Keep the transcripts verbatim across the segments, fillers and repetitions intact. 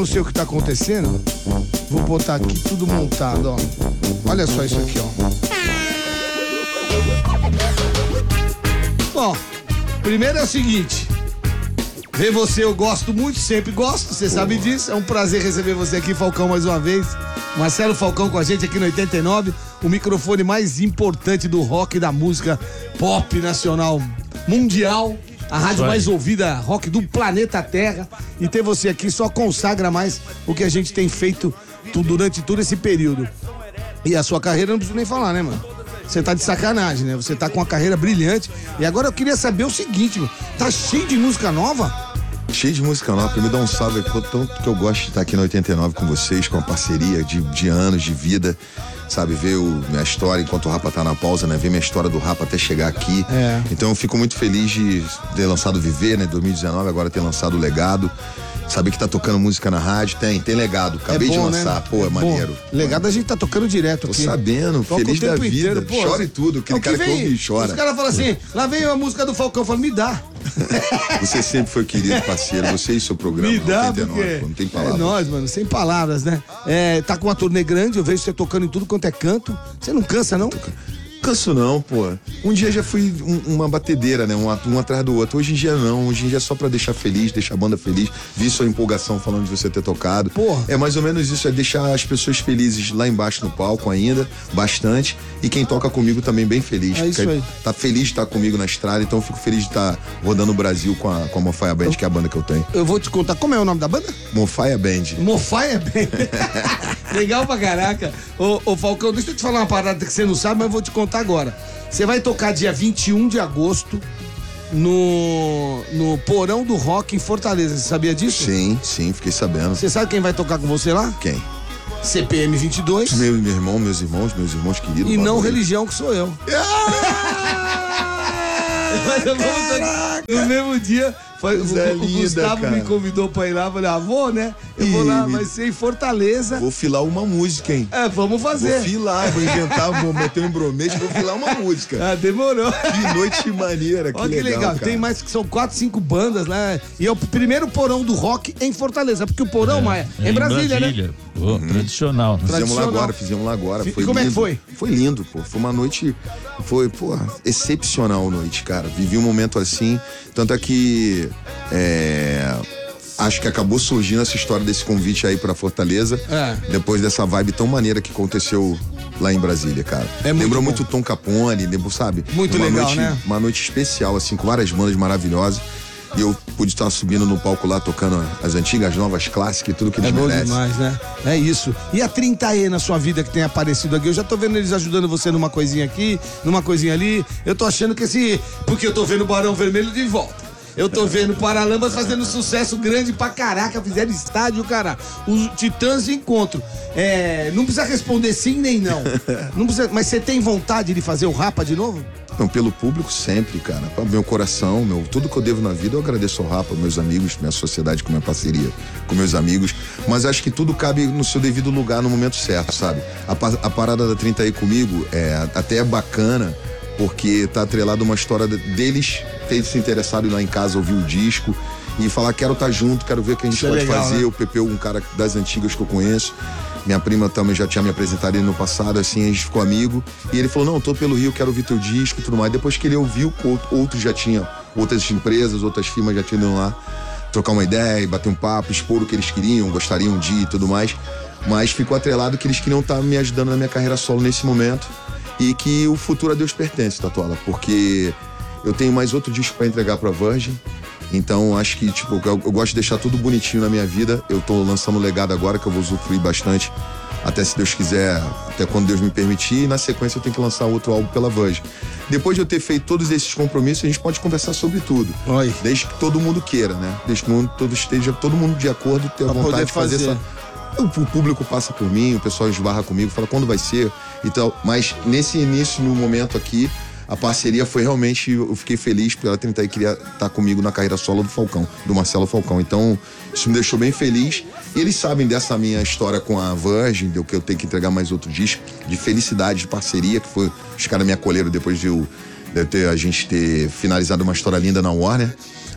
Não sei o que tá acontecendo. Vou botar aqui tudo montado, ó. Olha só isso aqui, ó. Bom, primeiro é o seguinte. Ver você eu gosto muito, sempre gosto, você sabe disso. É um prazer receber você aqui, Falcão, mais uma vez. Marcelo Falcão com a gente aqui no oitenta e nove, o microfone mais importante do rock e da música pop nacional mundial. A rádio mais ouvida rock do planeta Terra. E ter você aqui só consagra mais o que a gente tem feito tu, durante todo esse período. E a sua carreira não preciso nem falar, né, mano? Você tá de sacanagem, né? Você tá com uma carreira brilhante. E agora eu queria saber o seguinte, mano. Tá cheio de música nova? Cheio de música nova. Primeiro dá um salve aqui, tanto que eu gosto de estar aqui no oitenta e nove com vocês, com a parceria de, de anos de vida. Sabe, ver o, minha história enquanto o Rapa tá na pausa, né? Ver minha história do Rapa até chegar aqui. É. Então eu fico muito feliz de ter lançado Viver, né? dois mil e dezenove, agora ter lançado o Legado. Saber que tá tocando música na rádio, tem, tem Legado. Acabei é bom, de lançar, né? Pô, é, é maneiro. Legado a gente tá tocando direto aqui. Tô sabendo, toca feliz da vida. Inteiro, pô, chora e tudo, aquele cara que ouve e chora. Os caras falam assim, lá vem a música do Falcão, eu falo, me dá. Você sempre foi querido, parceiro, você e seu programa. Me dá, oitenta e nove, porque pô, não tem palavras. É nóis, mano, sem palavras, né? É, tá com uma turnê grande, eu vejo você tocando em tudo quanto é canto. Você não cansa, não? Canso não, pô. Um dia já fui um, uma batedeira, né? Um, um atrás do outro. Hoje em dia não. Hoje em dia é só pra deixar feliz, deixar a banda feliz. Vi sua empolgação falando de você ter tocado. Porra. É mais ou menos isso, é deixar as pessoas felizes lá embaixo no palco ainda, bastante. E quem toca comigo também bem feliz. É isso aí. Tá feliz de estar comigo na estrada, então eu fico feliz de estar rodando o Brasil com a, com a Mofaia Band, eu, que é a banda que eu tenho. Eu vou te contar, como é o nome da banda? Mofaia Band. Mofaia Band. Legal pra caraca. Ô, ô Falcão, deixa eu te falar uma parada que você não sabe, mas eu vou te contar agora. Você vai tocar dia vinte e um de agosto no, no Porão do Rock em Fortaleza. Você sabia disso? Sim, sim, fiquei sabendo. Você sabe quem vai tocar com você lá? Quem? C P M vinte e dois. Meu, meu irmão, meus irmãos, meus irmãos queridos. E não Religião, que sou eu. Mas eu vou tocar no mesmo dia. Foi, o, é o linda, Gustavo cara. me convidou pra ir lá, eu falei, ah, vou, né? Eu vou lá, vai ser em Fortaleza. Vou filar uma música, hein? É, vamos fazer. Vou filar, vou inventar, vou meter um embromete, vou filar uma música. Ah, demorou. Que noite maneira, que Olha que legal, legal. cara. Tem mais que são quatro, cinco bandas lá. E é o primeiro porão do rock em Fortaleza, porque o porão, é, Maia, é em Brasília, Brasília, né? Pô, uhum. Tradicional. Né? Fizemos lá agora, fizemos lá agora. Foi como lindo. é que foi? Foi lindo, pô. Foi uma noite, foi, pô, excepcional noite, cara. Vivi um momento assim, tanto é que é, acho que acabou surgindo essa história desse convite aí pra Fortaleza, é. depois dessa vibe tão maneira que aconteceu lá em Brasília, cara. É muito Lembrou bom. muito Tom Capone, lembro, sabe? Muito uma legal, noite, né? Uma noite especial, assim, com várias bandas maravilhosas. E eu pude estar subindo no palco lá, tocando as antigas, as novas clássicas e tudo que eles é merecem. É bom demais, né? É isso. E a trinta E na sua vida que tem aparecido aqui? Eu já tô vendo eles ajudando você numa coisinha aqui, numa coisinha ali. Eu tô achando que esse... Porque eu tô vendo o Barão Vermelho de volta. Eu tô vendo Paralamas fazendo sucesso grande pra caraca, fizeram estádio, cara. Os Titãs de encontro. É, não precisa responder sim nem não. não precisa, mas você tem vontade de fazer o Rapa de novo? Não, pelo público sempre, cara. Meu coração, meu, tudo que eu devo na vida eu agradeço ao Rapa, meus amigos, minha sociedade, com minha parceria com meus amigos. Mas acho que tudo cabe no seu devido lugar no momento certo, sabe? A, a parada da trinta E comigo é até é bacana, porque tá atrelado uma história deles terem se interessado em ir lá em casa ouvir o disco e falar, quero estar tá junto, quero ver o que a gente Isso pode é legal, fazer. Né? O Pepeu, um cara das antigas que eu conheço. Minha prima também já tinha me apresentado ele no passado, assim, a gente ficou amigo. E ele falou, não, eu tô pelo Rio, quero ouvir teu disco e tudo mais. Depois que ele ouviu, outros já tinham, outras empresas, outras firmas já tinham ido lá trocar uma ideia, bater um papo, expor o que eles queriam, gostariam de ir e tudo mais. Mas ficou atrelado que eles queriam estar me ajudando na minha carreira solo nesse momento. E que o futuro a Deus pertence, Tatola, porque eu tenho mais outro disco pra entregar pra Virgin. Então acho que, tipo, eu, eu gosto de deixar tudo bonitinho na minha vida. Eu tô lançando um legado agora que eu vou usufruir bastante, até se Deus quiser, até quando Deus me permitir. E na sequência eu tenho que lançar outro álbum pela Virgin. Depois de eu ter feito todos esses compromissos, a gente pode conversar sobre tudo. Oi. Desde que todo mundo queira, né? Desde que todo esteja todo mundo de acordo, ter a vontade de fazer, fazer essa... O público passa por mim, o pessoal esbarra comigo, fala quando vai ser e tal. Mas nesse início, no momento aqui, a parceria foi realmente, eu fiquei feliz pela trinta E queria estar comigo na carreira solo do Falcão, do Marcelo Falcão. Então, isso me deixou bem feliz. E eles sabem dessa minha história com a Virgin, de que eu tenho que entregar mais outro disco, de felicidade, de parceria, que foi, os caras me acolheram depois de, eu, de eu ter, a gente ter finalizado uma história linda na Warner.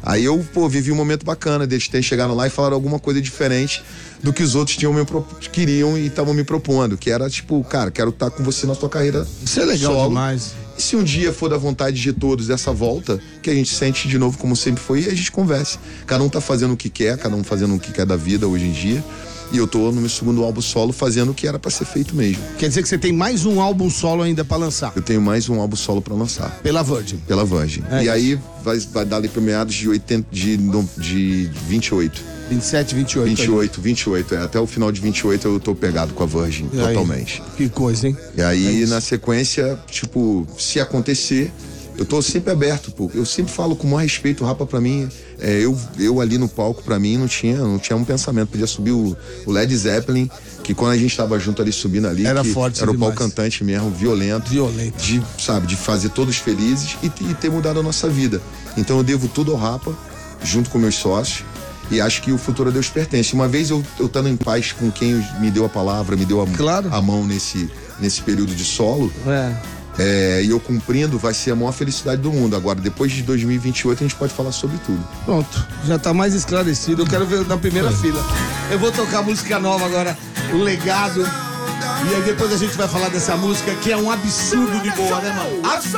Aí eu, pô, vivi um momento bacana deles terem chegado lá e falaram alguma coisa diferente do que os outros tinham me pro... queriam e estavam me propondo, que era tipo, cara, quero estar com você na tua carreira. Isso é legal solo. demais. E se um dia for da vontade de todos essa volta, que a gente sente de novo como sempre foi e a gente converse. Cada um tá fazendo o que quer, cada um fazendo o que quer da vida hoje em dia. E eu tô no meu segundo álbum solo fazendo o que era pra ser feito mesmo. Quer dizer que você tem mais um álbum solo ainda pra lançar? Eu tenho mais um álbum solo pra lançar. Pela Virgin. Pela Virgin. É e isso. aí vai, vai dar ali pro meados de, oitenta, de, de vinte e oito. vinte e sete, vinte e oito. vinte e oito, vinte e oito. É, até o final de vinte e oito eu tô pegado com a Virgin, E aí? totalmente. Que coisa, hein? E aí, É na sequência, tipo, se acontecer, eu tô sempre aberto, pô. Eu sempre falo com o maior respeito, o Rapa pra mim, é, eu, eu ali no palco, pra mim, não tinha, não tinha um pensamento. Podia subir o, o Led Zeppelin, que quando a gente tava junto ali, subindo ali, Era que forte era o pau demais. cantante mesmo, violento. Violento. De, sabe, de fazer todos felizes e, e ter mudado a nossa vida. Então eu devo tudo ao Rapa, junto com meus sócios. E acho que o futuro a Deus pertence. Uma vez eu, eu estando em paz com quem me deu a palavra, me deu a, Claro. a mão nesse, nesse período de solo, É. é, e eu cumprindo, vai ser a maior felicidade do mundo. Agora, depois de dois mil e vinte e oito, a gente pode falar sobre tudo. Pronto, já tá mais esclarecido. Eu quero ver na primeira fila. Eu vou tocar música nova agora, O Legado. E aí depois a gente vai falar dessa música que é um absurdo de boa, né, mano?